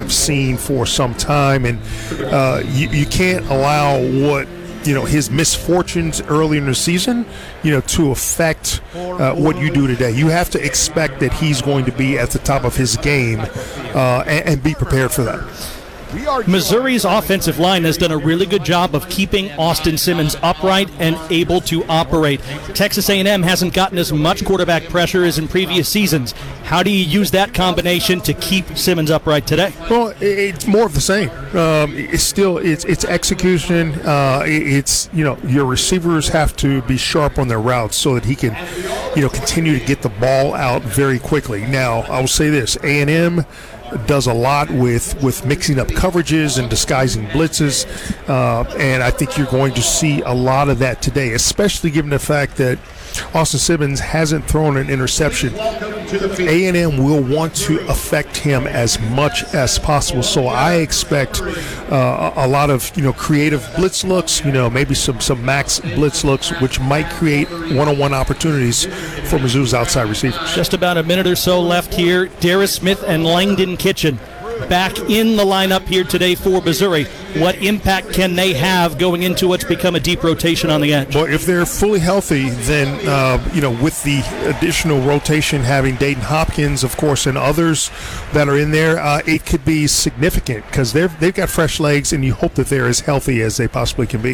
have seen for some time, and you can't allow what his misfortunes early in the season, to affect what you do today. You have to expect that he's going to be at the top of his game and be prepared for that. Missouri's offensive line has done a really good job of keeping Austin Simmons upright and able to operate. Texas A&M hasn't gotten as much quarterback pressure as in previous seasons. How do you use that combination to keep Simmons upright today? Well, it's more of the same. It's execution. It's your receivers have to be sharp on their routes so that he can continue to get the ball out very quickly. Now, I will say this: A&M does a lot with mixing up coverages and disguising blitzes, and I think you're going to see a lot of that today, especially given the fact that Austin Simmons hasn't thrown an interception. A&M will want to affect him as much as possible, so I expect a lot of creative blitz looks, maybe some max blitz looks, which might create one-on-one opportunities for Mizzou's outside receivers. Just about a minute or so left here. Darius Smith and Langdon Kitchen back in the lineup here today for Missouri. What impact can they have going into what's become a deep rotation on the edge? Well, if they're fully healthy, then, with the additional rotation, having Dayton Hopkins, of course, and others that are in there, it could be significant because they've got fresh legs, and you hope that they're as healthy as they possibly can be.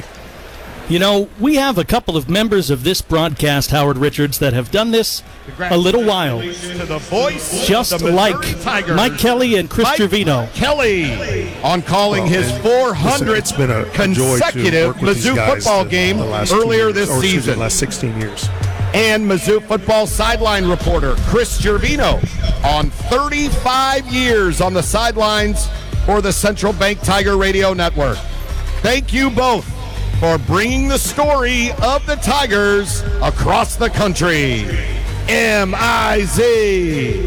We have a couple of members of this broadcast, Howard Richards, that have done this a little while. Just like Mike Kelly and Chris Trevino. Kelly on calling his 400th consecutive Mizzou football game earlier this season. The last 16 years. And Mizzou football sideline reporter Chris Trevino on 35 years on the sidelines for the Central Bank Tiger Radio Network. Thank you both for bringing the story of the Tigers across the country. M-I-Z.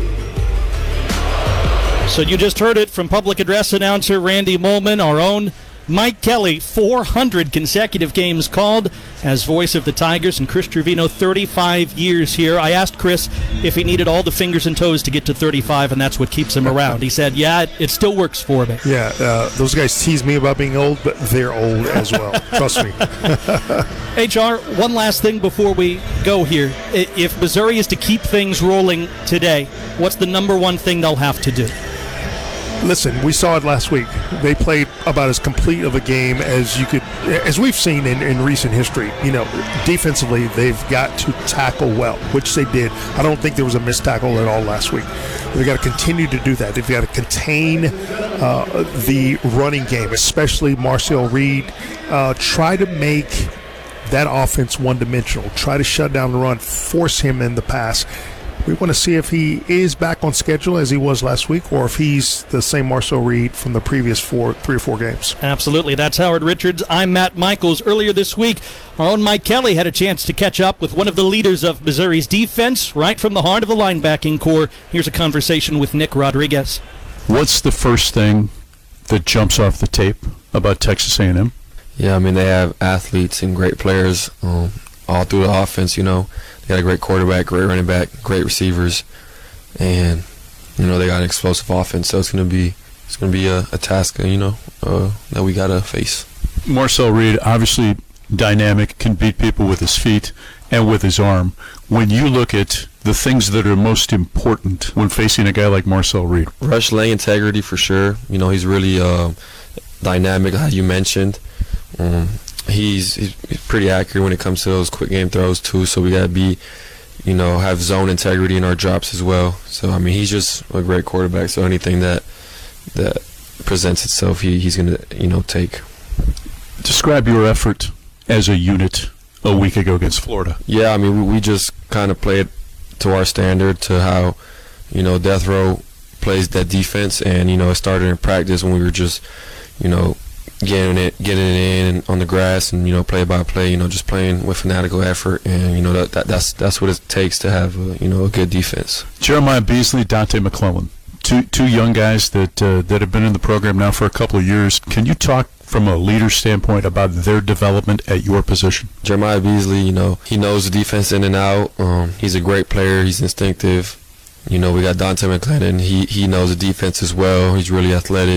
So you just heard it from public address announcer Randy Molman, our own Mike Kelly, 400 consecutive games called as voice of the Tigers, and Chris Trevino, 35 years here. I asked Chris if he needed all the fingers and toes to get to 35, and that's what keeps him around. He said, yeah, it still works for me. Yeah, those guys tease me about being old, but they're old as well. Trust me. HR, one last thing before we go here. If Missouri is to keep things rolling today, what's the number one thing they'll have to do? Listen, we saw it last week. They played about as complete of a game as we've seen in recent history. Defensively, they've got to tackle well, which they did. I don't think there was a missed tackle at all last week. They've got to continue to do that. They've got to contain the running game, especially Marcel Reed. Try to make that offense one-dimensional. Try to shut down the run, force him in the pass. We want to see if he is back on schedule as he was last week, or if he's the same Marcel Reed from the previous 3 or 4 games. Absolutely. That's Howard Richards. I'm Matt Michaels. Earlier this week, our own Mike Kelly had a chance to catch up with one of the leaders of Missouri's defense, right from the heart of the linebacking core. Here's a conversation with Nick Rodriguez. What's the first thing that jumps off the tape about Texas A&M? Yeah, they have athletes and great players all through the offense, They got a great quarterback, great running back, great receivers, and they got an explosive offense. So it's gonna be a task, that we gotta face. Marcel Reed, obviously dynamic, can beat people with his feet and with his arm. When you look at the things that are most important when facing a guy like Marcel Reed, rush lane integrity for sure. He's really dynamic, how you mentioned. He's pretty accurate when it comes to those quick game throws too, so we gotta be, have zone integrity in our drops as well. So he's just a great quarterback, so anything that presents itself, he's gonna take. Describe your effort as a unit a week ago against Florida. Yeah, we just kind of played to our standard, to how Death Row plays that defense, and it started in practice when we were just getting it in on the grass, and play by play, just playing with fanatical effort, and that's what it takes to have a good defense. Jeremiah Beasley, Dante McClellan, two young guys that have been in the program now for a couple of years. Can you talk from a leader standpoint about their development at your position? Jeremiah Beasley, he knows the defense in and out. He's a great player. He's instinctive. We got Dante McClellan. He knows the defense as well. He's really athletic.